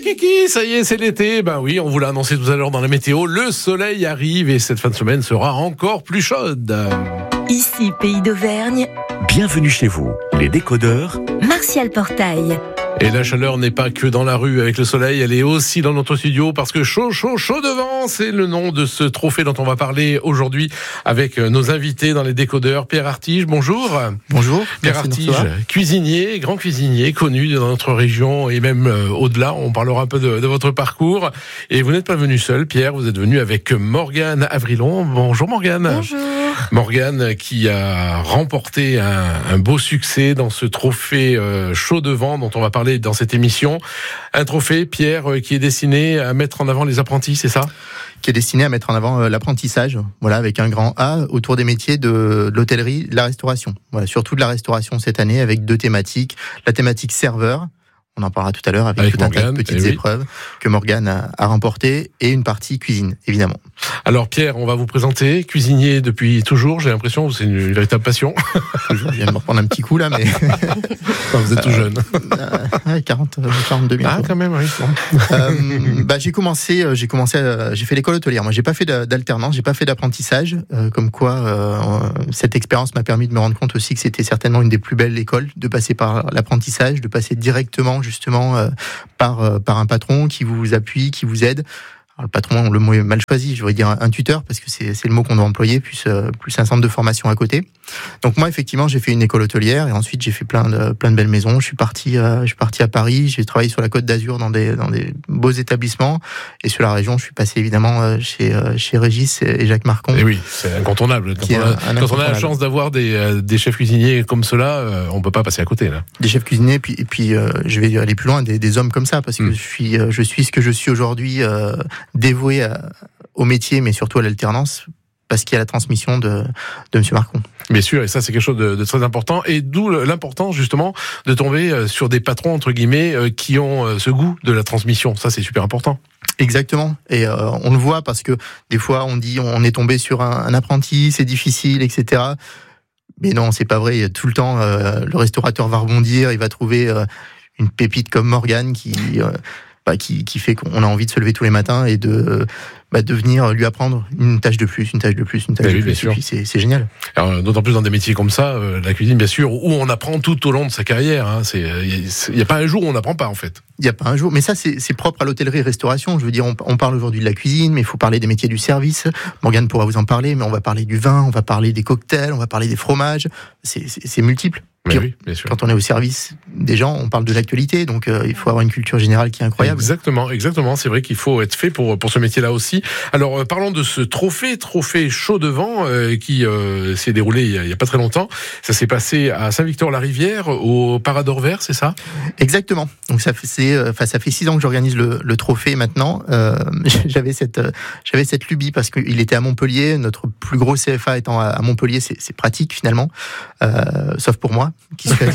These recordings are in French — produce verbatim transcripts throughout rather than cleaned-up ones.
Kiki, ça y est, c'est l'été. Ben oui, on vous l'a annoncé tout à l'heure dans la météo. Le soleil arrive et cette fin de semaine sera encore plus chaude. Ici, Pays d'Auvergne. Bienvenue chez vous, les décodeurs. Martial Portail. Et la chaleur n'est pas que dans la rue avec le soleil, elle est aussi dans notre studio parce que chaud, chaud, chaud devant, c'est le nom de ce trophée dont on va parler aujourd'hui avec nos invités dans les décodeurs. Pierre Artige, bonjour. Bonjour. Pierre Artige, cuisinier, grand cuisinier, connu dans notre région et même euh, au-delà. On parlera un peu de, de votre parcours. Et vous n'êtes pas venu seul, Pierre, vous êtes venu avec Morgane Avrilon. Bonjour Morgane. Bonjour. Morgane qui a remporté un, un beau succès dans ce trophée euh, chaud devant dont on va parler dans cette émission. Un trophée, Pierre, euh, qui est destiné à mettre en avant les apprentis, c'est ça ? Qui est destiné à mettre en avant euh, l'apprentissage, voilà, avec un grand A autour des métiers de, de l'hôtellerie, de la restauration. Voilà, surtout de la restauration cette année avec deux thématiques. La thématique serveur, on en parlera tout à l'heure avec, avec tout Morgane, un tas de petites eh oui. épreuves que Morgane a, a remportées et une partie cuisine, évidemment. Alors Pierre, on va vous présenter, cuisinier depuis toujours, j'ai l'impression, c'est une, une véritable passion. Je viens de me reprendre un petit coup là, mais... Enfin, vous êtes tout jeune. Euh, quarante, quarante-deux bientôt. Ah quand même, oui. euh, bah, j'ai commencé, j'ai commencé, à, j'ai fait l'école hôtelière. Moi, j'ai pas fait d'alternance, j'ai pas fait d'apprentissage, euh, comme quoi euh, cette expérience m'a permis de me rendre compte aussi que c'était certainement une des plus belles écoles, de passer par l'apprentissage, de passer directement justement euh, par, euh, par un patron qui vous appuie, qui vous aide. Alors, le patron, le mot est mal choisi, je voudrais dire un tuteur, parce que c'est, c'est le mot qu'on doit employer, plus, euh, plus un centre de formation à côté. Donc moi, effectivement, j'ai fait une école hôtelière, et ensuite j'ai fait plein de, plein de belles maisons. Je suis parti, euh, je suis parti à Paris, j'ai travaillé sur la Côte d'Azur dans des, dans des beaux établissements, et sur la région, je suis passé évidemment euh, chez, euh, chez Régis et Jacques Marcon. Et oui, c'est incontournable. Quand, on a, un, un quand on a la chance d'avoir des, euh, des chefs cuisiniers comme cela, euh, on peut pas passer à côté, là. Des chefs cuisiniers, puis, et puis euh, je vais aller plus loin, des, des hommes comme ça, parce que mmh. je suis, euh, je suis ce que je suis aujourd'hui, euh, dévoué à au métier, mais surtout à l'alternance, parce qu'il y a la transmission de, de M. Marcon. Bien sûr, et ça c'est quelque chose de, de très important, et d'où l'importance justement de tomber sur des patrons, entre guillemets, qui ont ce goût de la transmission. Ça c'est super important. Exactement, et euh, on le voit parce que des fois on dit on est tombé sur un, un apprenti, c'est difficile, et cetera. Mais non, c'est pas vrai, tout le temps euh, le restaurateur va rebondir, il va trouver euh, une pépite comme Morgane qui... Euh, Bah, qui, qui fait qu'on a envie de se lever tous les matins et de, bah, de venir lui apprendre une tâche de plus, une tâche de plus, une tâche oui, de plus. Et puis c'est, c'est génial. Alors, d'autant plus dans des métiers comme ça, euh, la cuisine, bien sûr, où on apprend tout au long de sa carrière. Hein. C'est, il n'y a pas un jour où on n'apprend pas, en fait. Il n'y a pas un jour. Mais ça, c'est, c'est propre à l'hôtellerie-restauration. Je veux dire, on, on parle aujourd'hui de la cuisine, mais il faut parler des métiers du service. Morgane pourra vous en parler, mais on va parler du vin, on va parler des cocktails, on va parler des fromages. C'est, c'est, c'est multiple. Mais oui, bien sûr. Quand on est au service des gens, on parle de l'actualité, donc euh, il faut avoir une culture générale qui est incroyable. Exactement, exactement. C'est vrai qu'il faut être fait pour pour ce métier-là aussi. Alors, euh, parlons de ce trophée, trophée chaud devant, euh, qui euh, s'est déroulé il y, a, il y a pas très longtemps. Ça s'est passé à Saint-Victor-la-Rivière, au Parador Vert, c'est ça ? Exactement. Donc ça fait, c'est, euh, enfin, ça fait six ans que j'organise le, le trophée maintenant. Euh, j'avais cette, euh, j'avais cette lubie parce qu'il était à Montpellier. Notre plus gros C F A étant à, à Montpellier, c'est, c'est pratique finalement, euh, sauf pour moi. Qui se fait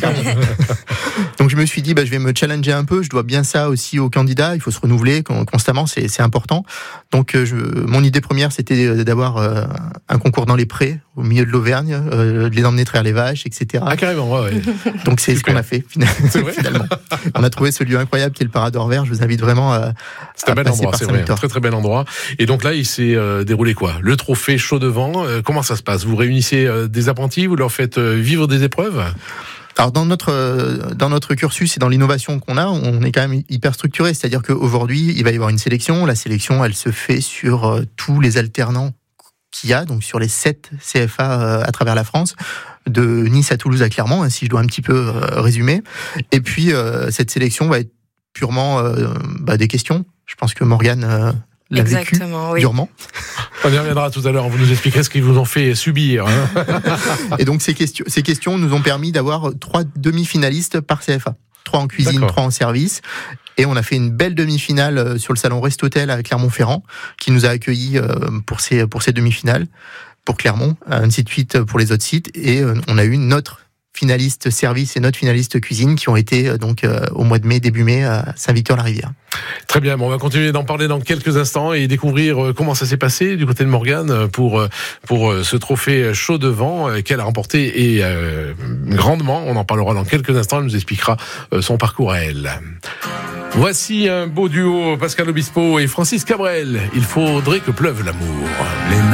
Donc je me suis dit bah, je vais me challenger un peu, je dois bien ça aussi aux candidats, il faut se renouveler constamment, c'est, c'est important. Donc je, mon idée première c'était d'avoir euh, un concours dans les prés au milieu de l'Auvergne, euh, de les emmener traire les vaches, et cetera. Ah carrément, ouais, ouais. Donc c'est Super. Ce qu'on a fait finalement. On a trouvé ce lieu incroyable qui est le Parador Vert, je vous invite vraiment à, c'est à un bel endroit, c'est vrai, un très très bel endroit. Et donc là il s'est euh, déroulé quoi ? Le trophée chaud devant, euh, comment ça se passe ? Vous réunissez euh, des apprentis, vous leur faites euh, vivre des épreuves ? Alors dans notre dans notre cursus et dans l'innovation qu'on a, on est quand même hyper structuré, c'est-à-dire qu'aujourd'hui, il va y avoir une sélection. La sélection, elle se fait sur euh, tous les alternants qu'il y a, donc sur les sept C F A euh, à travers la France, de Nice à Toulouse à Clermont, hein, si je dois un petit peu euh, résumer. Et puis euh, cette sélection va être purement euh, bah, des questions. Je pense que Morgane euh, l'a Exactement, vécu oui. durement. On y reviendra tout à l'heure, vous nous expliquerez ce qu'ils vous ont fait subir. Hein. Et donc ces questions, ces questions nous ont permis d'avoir trois demi-finalistes par C F A. Trois en cuisine, D'accord. trois en service. Et on a fait une belle demi-finale sur le salon Restotel à Clermont-Ferrand, qui nous a accueillis pour ces, pour ces demi-finales, pour Clermont, ainsi de suite pour les autres sites. Et on a eu notre finaliste service et notre finaliste cuisine qui ont été donc au mois de mai, début mai à Saint-Victor-la-Rivière. Très bien, bon, on va continuer d'en parler dans quelques instants et découvrir comment ça s'est passé du côté de Morgane pour, pour ce trophée chaud devant qu'elle a remporté et euh, grandement. On en parlera dans quelques instants, elle nous expliquera son parcours à elle. Voici un beau duo, Pascal Obispo et Francis Cabrel. Il faudrait que pleuve l'amour. Les